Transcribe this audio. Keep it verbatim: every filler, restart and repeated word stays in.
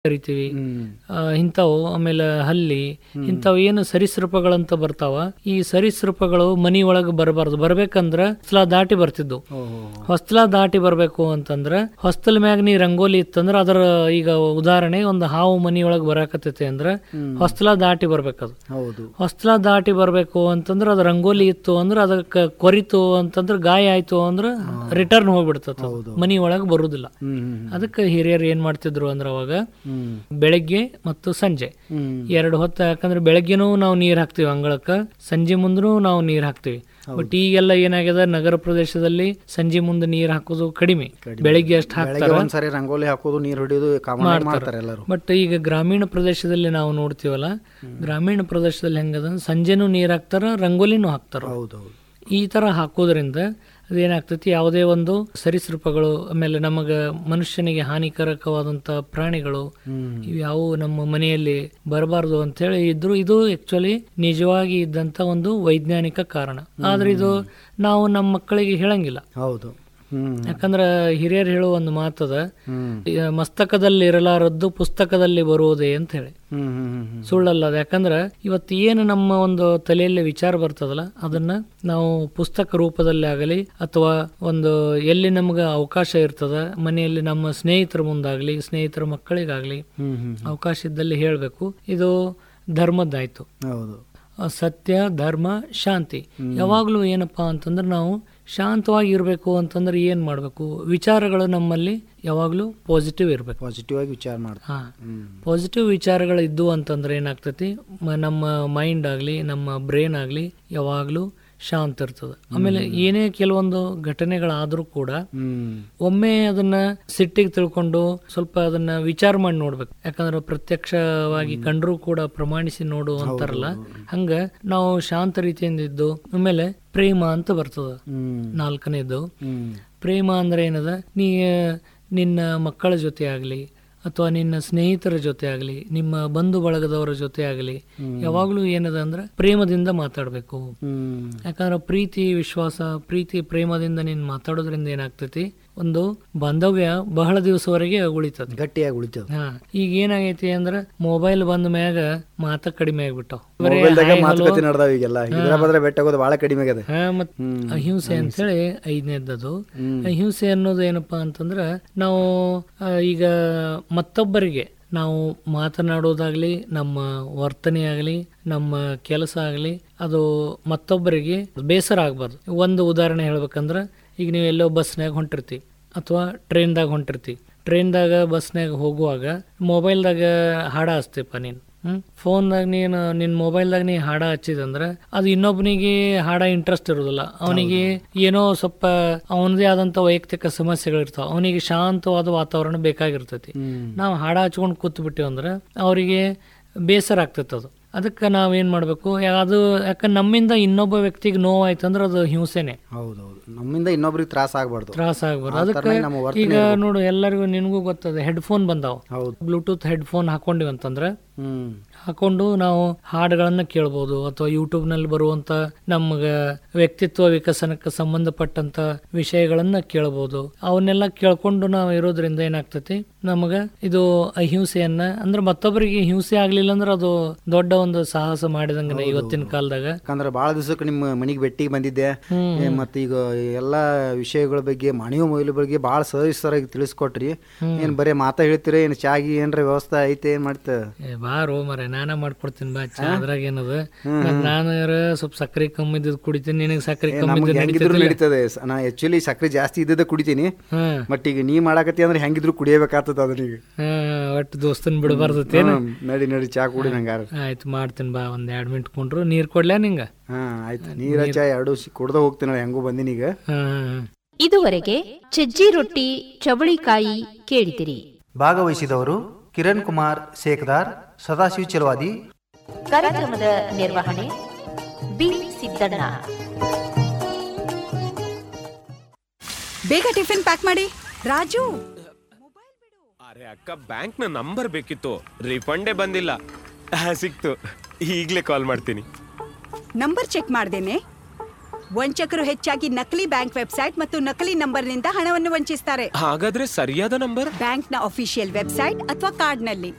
ಕರಿತೀವಿ ಇಂಥವು, ಆಮೇಲೆ ಹಲ್ಲಿ, ಇಂಥವು ಏನು ಸರೀಸೃಪಗಳಂತ ಬರ್ತಾವ. ಈ ಸರೀಸೃಪಗಳು ಮನಿ ಒಳಗೆ ಬರಬಾರ್ದು. ಬರ್ಬೇಕಂದ್ರ ಹೊಸ್ಲಾ ದಾಟಿ ಬರ್ತಿದ್ದು. ಹೊಸ್ಲಾ ದಾಟಿ ಬರ್ಬೇಕು ಅಂತಂದ್ರ ಹೊಸ್ತಲ ಮ್ಯಾಗ ನೀ ರಂಗೋಲಿ ಇತ್ತಂದ್ರ ಅದರ ಈಗ ಉದಾಹರಣೆ ಒಂದು ಹಾವು ಮನಿ ಒಳಗೆ ಬರಾಕತ್ತೈತೆ ಅಂದ್ರ ಹೊಸ್ಲಾ ದಾಟಿ ಬರ್ಬೇಕದು. ಹೊಸ್ಲಾ ದಾಟಿ ಬರ್ಬೇಕು ಅಂತಂದ್ರ ಅದ ರಂಗೋಲಿ ಇತ್ತು ಅಂದ್ರ ಅದಕ್ಕೆ ಕೊರಿತು ಅಂತಂದ್ರ ಗಾಯ ಆಯ್ತು ಅಂದ್ರ ರಿಟರ್ನ್ ಹೋಗ್ಬಿಡ್ತದ, ಮನಿ ಒಳಗೆ ಬರುದಿಲ್ಲ. ಅದಕ್ಕೆ ಹಿರಿಯರು ಏನ್ ಮಾಡ್ತಿದ್ರು ಅಂದ್ರ ಅವಾಗ ಬೆಳಗ್ಗೆ ಮತ್ತು ಸಂಜೆ ಎರಡು ಹೊತ್ತು, ಯಾಕಂದ್ರೆ ಬೆಳಗ್ಗೆನೂ ನಾವು ನೀರ್ ಹಾಕ್ತಿವಿ ಅಂಗಳಕ್ಕ, ಸಂಜೆ ಮುಂದೂ ನಾವು ನೀರ್ ಹಾಕ್ತಿವಿ. ಬಟ್ ಈಗೆಲ್ಲ ಏನಾಗ್ಯದ, ನಗರ ಪ್ರದೇಶದಲ್ಲಿ ಸಂಜೆ ಮುಂದೆ ನೀರ್ ಹಾಕೋದು ಕಡಿಮೆ, ಬೆಳಿಗ್ಗೆ ಅಷ್ಟು ಹಾಕ್ತಾರೆ, ರಂಗೋಲಿ ಹಾಕೋದು ನೀರ್ ಹೊಡಿಯೋದು ಮಾಡ್ತಾರೆ. ಬಟ್ ಈಗ ಗ್ರಾಮೀಣ ಪ್ರದೇಶದಲ್ಲಿ ನಾವು ನೋಡ್ತೀವಲ್ಲ, ಗ್ರಾಮೀಣ ಪ್ರದೇಶದಲ್ಲಿ ಹೆಂಗದ ಸಂಜೆನೂ ನೀರ್ ಹಾಕ್ತಾರ, ರಂಗೋಲಿನೂ ಹಾಕ್ತಾರ. ಈ ತರ ಹಾಕೋದ್ರಿಂದ ಅದೇನಾಗ್ತೈತಿ, ಯಾವುದೇ ಒಂದು ಸರೀಸೃಪಗಳು, ಆಮೇಲೆ ನಮಗ ಮನುಷ್ಯನಿಗೆ ಹಾನಿಕಾರಕವಾದಂತ ಪ್ರಾಣಿಗಳು ಇವ್ಯಾವು ನಮ್ಮ ಮನೆಯಲ್ಲಿ ಬರಬಾರ್ದು ಅಂತ ಹೇಳಿ ಇದ್ರು. ಇದು ಆಕ್ಚುಲಿ ನಿಜವಾಗಿ ಇದ್ದಂತ ಒಂದು ವೈಜ್ಞಾನಿಕ ಕಾರಣ. ಆದ್ರೆ ಇದು ನಾವು ನಮ್ಮ ಮಕ್ಕಳಿಗೆ ಹೇಳಂಗಿಲ್ಲ. ಹೌದು. ಯಾಕಂದ್ರ ಹಿರಿಯರು ಹೇಳುವ ಒಂದು ಮಾತದ, ಮಸ್ತಕದಲ್ಲಿ ಇರಲಾರದ್ದು ಪುಸ್ತಕದಲ್ಲಿ ಬರುವುದೇ ಅಂತ ಹೇಳಿ. ಸುಳ್ಳಲ್ಲ. ಯಾಕಂದ್ರ ಇವತ್ತು ಏನು ನಮ್ಮ ಒಂದು ತಲೆಯಲ್ಲಿ ವಿಚಾರ ಬರ್ತದಲ್ಲ, ಅದನ್ನ ನಾವು ಪುಸ್ತಕ ರೂಪದಲ್ಲಿ ಆಗಲಿ ಅಥವಾ ಒಂದು ಎಲ್ಲಿ ನಮ್ಗ ಅವಕಾಶ ಇರ್ತದ, ಮನೆಯಲ್ಲಿ ನಮ್ಮ ಸ್ನೇಹಿತರ ಮುಂದಾಗ್ಲಿ, ಸ್ನೇಹಿತರ ಮಕ್ಕಳಿಗಾಗ್ಲಿ ಅವಕಾಶ ಇದ್ದಲ್ಲಿ ಹೇಳ್ಬೇಕು. ಇದು ಧರ್ಮದ್ದಾಯ್ತು. ಸತ್ಯ, ಧರ್ಮ, ಶಾಂತಿ. ಯಾವಾಗ್ಲೂ ಏನಪ್ಪಾ ಅಂತಂದ್ರೆ ನಾವು ಶಾಂತವಾಗಿ ಇರಬೇಕು ಅಂತಂದ್ರೆ ಏನ್ ಮಾಡ್ಬೇಕು, ವಿಚಾರಗಳು ನಮ್ಮಲ್ಲಿ ಯಾವಾಗ್ಲೂ ಪಾಸಿಟಿವ್ ಇರ್ಬೇಕು. ಪಾಸಿಟಿವ್ ಆಗಿ ವಿಚಾರ ಮಾಡ್ತಾರೆ. ಹಾ, ಪಾಸಿಟಿವ್ ವಿಚಾರಗಳು ಇದ್ದು ಅಂತಂದ್ರೆ ಏನಾಗ್ತತಿ, ನಮ್ಮ ಮೈಂಡ್ ಆಗ್ಲಿ ನಮ್ಮ ಬ್ರೈನ್ ಆಗ್ಲಿ ಯಾವಾಗ್ಲೂ ಶಾಂತ ಇರ್ತದೆ. ಆಮೇಲೆ ಏನೇ ಕೆಲವೊಂದು ಘಟನೆಗಳಾದ್ರೂ ಕೂಡ ಒಮ್ಮೆ ಅದನ್ನ ಸಿಟ್ಟಿಗೆ ತಿಳ್ಕೊಂಡು ಸ್ವಲ್ಪ ಅದನ್ನ ವಿಚಾರ ಮಾಡಿ ನೋಡ್ಬೇಕು. ಯಾಕಂದ್ರೆ ಪ್ರತ್ಯಕ್ಷವಾಗಿ ಕಂಡ್ರೂ ಕೂಡ ಪ್ರಮಾಣಿಸಿ ನೋಡು ಅಂತಾರಲ್ಲ, ಹಂಗ ನಾವು ಶಾಂತ ರೀತಿಯಿಂದ ಇದ್ದು. ಆಮೇಲೆ ಪ್ರೇಮ ಅಂತ ಬರ್ತದ ನಾಲ್ಕನೇದು. ಪ್ರೇಮ ಅಂದ್ರೆ ಏನದ, ನೀ ನಿನ್ನ ಮಕ್ಕಳ ಜೊತೆ ಆಗ್ಲಿ ಅಥವಾ ನಿನ್ನ ಸ್ನೇಹಿತರ ಜೊತೆ ಆಗಲಿ, ನಿಮ್ಮ ಬಂಧು ಬಳಗದವರ ಜೊತೆ ಆಗಲಿ, ಯಾವಾಗ್ಲೂ ಏನದ ಅಂದ್ರೆ ಪ್ರೇಮದಿಂದ ಮಾತಾಡ್ಬೇಕು. ಯಾಕಂದ್ರೆ ಪ್ರೀತಿ, ವಿಶ್ವಾಸ, ಪ್ರೀತಿ ಪ್ರೇಮದಿಂದ ನೀನ್ ಮಾತಾಡೋದ್ರಿಂದ ಏನಾಗ್ತೈತಿ, ಒಂದು ಬಾಂಧವ್ಯ ಬಹಳ ದಿವಸವರೆಗೆ ಉಳಿತದ, ಗಟ್ಟಿಯಾಗಿ ಉಳಿತದ. ಹಾ, ಈಗ ಏನಾಗೈತಿ ಅಂದ್ರೆ ಮೊಬೈಲ್ ಬಂದ ಮ್ಯಾಗ ಮಾತ ಕಡಿಮೆ ಆಗ್ಬಿಟ್ಟಾವ. ಅಹಿಂಸೆ ಅಂತ ಹೇಳಿ ಐದನೇದ್ದದು. ಅಹಿಂಸೆ ಅನ್ನೋದು ಏನಪ್ಪಾ ಅಂತಂದ್ರ, ನಾವು ಈಗ ಮತ್ತೊಬ್ಬರಿಗೆ ನಾವು ಮಾತನಾಡೋದಾಗ್ಲಿ, ನಮ್ಮ ವರ್ತನೆ ಆಗಲಿ, ನಮ್ಮ ಕೆಲಸ ಆಗಲಿ, ಅದು ಮತ್ತೊಬ್ಬರಿಗೆ ಬೇಸರ ಆಗ್ಬಾರ್ದು. ಒಂದು ಉದಾಹರಣೆ ಹೇಳ್ಬೇಕಂದ್ರ, ಈಗ ನೀವು ಎಲ್ಲೋ ಬಸ್ನಾಗ ಹೊಂಟಿರ್ತಿ ಅಥವಾ ಟ್ರೈನ್ದಾಗ ಹೊಂಟಿರ್ತಿ. ಟ್ರೈನ್ದಾಗ ಬಸ್ನಾಗ ಹೋಗುವಾಗ ಮೊಬೈಲ್ದಾಗ ಹಾಡ ಹಚ್ತೀಪ ನೀನು. ಹ್ಮ್ ಫೋನ್ದಾಗ ನೀನು ನಿನ್ ಮೊಬೈಲ್ದಾಗ ನೀ ಹಾಡ ಹಚ್ಚಿದಂದ್ರ ಅದು ಇನ್ನೊಬ್ಬನಿಗೆ ಹಾಡ ಇಂಟ್ರೆಸ್ಟ್ ಇರೋದಿಲ್ಲ. ಅವನಿಗೆ ಏನೋ ಸ್ವಲ್ಪ ಅವನದೇ ಆದಂತ ವೈಯಕ್ತಿಕ ಸಮಸ್ಯೆಗಳಿರ್ತಾವ. ಅವನಿಗೆ ಶಾಂತವಾದ ವಾತಾವರಣ ಬೇಕಾಗಿರ್ತೈತಿ. ನಾವು ಹಾಡ ಹಚ್ಕೊಂಡು ಕೂತ್ ಬಿಟ್ಟಿವಂದ್ರ ಅವರಿಗೆ ಬೇಸರ ಆಗ್ತೈತಿ. ಅದು ಅದಕ್ಕೆ ನಾವೇನ್ ಮಾಡ್ಬೇಕು, ಅದು ಯಾಕಂದ್ರೆ ನಮ್ಮಿಂದ ಇನ್ನೊಬ್ಬ ವ್ಯಕ್ತಿಗೆ ನೋವಾಯ್ತಂದ್ರೆ ಅದು ಹಿಂಸೆನೆ. ಹೌದೌದು, ನಮ್ಮಿಂದ ಇನ್ನೊಬ್ರಿಗೆ ತ್ರಾಸ ಆಗ್ಬಾರ್ದು. ತ್ರಾಸ ಆಗ್ಬಾರ್ದು. ಅದಕ್ಕೆ ಈಗ ನೋಡು, ಎಲ್ಲರಿಗೂ ನಿನಗೂ ಗೊತ್ತದ, ಹೆಡ್ಫೋನ್ ಬಂದಾವ. ಬ್ಲೂಟೂತ್ ಹೆಡ್ಫೋನ್ ಹಾಕೊಂಡಿವಂತಂದ್ರ ಹಾಕೊಂಡು ನಾವು ಹಾಡುಗಳನ್ನ ಕೇಳ್ಬೋದು, ಅಥವಾ ಯೂಟ್ಯೂಬ್ ನಲ್ಲಿ ಬರುವಂತ ನಮ್ಗ ವ್ಯಕ್ತಿತ್ವ ವಿಕಸನಕ್ಕೆ ಸಂಬಂಧಪಟ್ಟಂತ ವಿಷಯಗಳನ್ನ ಕೇಳ್ಬೋದು. ಅವನ್ನೆಲ್ಲ ಕೇಳ್ಕೊಂಡು ನಾವು ಇರೋದ್ರಿಂದ ಏನಾಗ್ತತಿ, ನಮಗ ಇದು ಅಹಿಂಸೆಯನ್ನ ಅಂದ್ರೆ ಮತ್ತೊಬ್ಬರಿಗೆ ಹಿಂಸೆ ಆಗ್ಲಿಲ್ಲ ಅಂದ್ರೆ ಅದು ದೊಡ್ಡ ಒಂದು ಸಾಹಸ ಮಾಡಿದಂಗ ಇವತ್ತಿನ ಕಾಲದಾಗ. ಯಾಕಂದ್ರೆ ಬಹಳ ದಿವಸಕ್ಕೆ ನಿಮ್ಮ ಮನೆಗೆ ಭೇಟಿಗೆ ಬಂದಿದ್ದೆ, ಮತ್ತೆ ಈಗ ಎಲ್ಲಾ ವಿಷಯಗಳ ಬಗ್ಗೆ, ಮಾನವ ಮೌಲ್ಯ ಬಗ್ಗೆ ಬಹಳ ಸವಿಸ್ತರಾಗಿ ತಿಳಿಸ್ಕೊಟ್ರಿ. ಏನ್ ಬರೀ ಮಾತಾ ಹೇಳ್ತೀರಿ, ಏನ್ ಚಾಗಿ ಏನ್ರ ವ್ಯವಸ್ಥೆ ಐತೆ ಏನ್ ಮಾಡ್ತ ಬಾರೋ ಮರ, ನಾನ ಮಾಡ್ಕೊಡ್ತೀನಿ ಬಾ ಚಾ. ಅದ್ರಾಗ ಏನದ, ನಾನು ಸ್ವಲ್ಪ ಸಕ್ಕರೆ ಕಮ್ಮಿ ಇದ್ದದ್ ಕುಡಿತೀನಿ, ನಿನಗೆ ಸಕ್ಕರೆ ಕಮ್ಮಿ ನಡೀತದೆ. ನಾ ಆಕ್ಚುಲಿ ಸಕ್ಕರೆ ಜಾಸ್ತಿ ಇದ್ದದ ಕುಡಿತೀನಿ, ಬಟ್ ಈಗ ನೀ ಮಾಡಾಕತ್ತಿ ಅಂದ್ರೆ ಹೆಂಗಿದ್ರು ಕುಡಿಯಬೇಕಾಗ್ತದ. ಅದನ್ನ ಒಟ್ಟು ದೋಸ್ತನ್ ಬಿಡಬಾರ್ದತ್ತೇನ. ನಡಿ ನಡಿ ಚಾ ಕುಡಿ. ನಂಗಾರ ಆಯ್ತು, ಮಾಡ್ತೀನಿ ಬಾ. ಒಂದ್ ಎರಡ್ ಮಿನಿಟ್ ಕೊಂಡ್ರು ನೀರ್ ಕೊಡ್ಲಾ ನಿಂಗ? ಹಾ ಆಯ್ತು, ನೀರ ಚಾ ಎರಡು ಕುಡ್ದ ಹೋಗ್ತೀನಿ. ಹೆಂಗು ಬಂದಿನಿ ಈಗ. ಇದುವರೆಗೆ ಸಜ್ಜಿ ರೊಟ್ಟಿ ಚವಳಿಕಾಯಿ ಕೇಳಿದಿರಿ. ಭಾಗವಹಿಸಿದವರು ಕಿರಣ್ ಕುಮಾರ್ ಸೇಕದಾರ್, ಸದಾಶಿವ ಚಲವಾದಿ. ಕಾರ್ಯಕ್ರಮದ ನಿರ್ವಹಣೆ ಬಿ ಸಿದ್ದಣ್ಣ. ಬೇಗ ಟಿಫಿನ್ ಪ್ಯಾಕ್ ಮಾಡಿ ರಾಜು. ಅರೆ ಅಕ್ಕ, ಬ್ಯಾಂಕ್ ನ ನಂಬರ್ ಬೇಕಿತ್ತು, ರಿಫಂಡೇ ಬಂದಿಲ್ಲ. ಸಿಕ್ತು, ಈಗ್ಲೇ ಕಾಲ್ ಮಾಡ್ತೀನಿ. ನಂಬರ್ ಚೆಕ್ ಮಾಡ್ದೇನೆ. ವಂಚಕರು ಹೆಚ್ಚಾಗಿ ನಕಲಿ ಬ್ಯಾಂಕ್ ವೆಬ್ಸೈಟ್ ಮತ್ತು ನಕಲಿ ನಂಬರ್ನಿಂದ ಹಣವನ್ನು ವಂಚಿಸ್ತಾರೆ. ಹಾಗಾದ್ರೆ ಸರಿಯಾದ ನಂಬರ್ ಬ್ಯಾಂಕ್ನ ಅಫಿಷಿಯಲ್ ವೆಬ್ಸೈಟ್ ಅಥವಾ ಕಾರ್ಡ್ನಲ್ಲಿ